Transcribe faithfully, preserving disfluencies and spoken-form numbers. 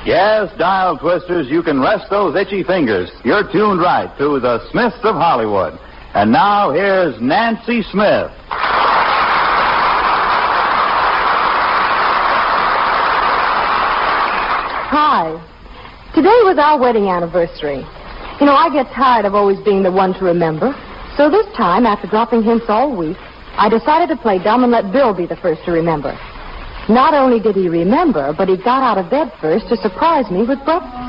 Yes, dial twisters, you can rest those itchy fingers. You're tuned right to the Smiths of Hollywood. And now, here's Nancy Smith. Hi. Today was our wedding anniversary. You know, I get tired of always being the one to remember. So this time, after dropping hints all week, I decided to play dumb and let Bill be the first to remember. Not only did he remember, but he got out of bed first to surprise me with breakfast.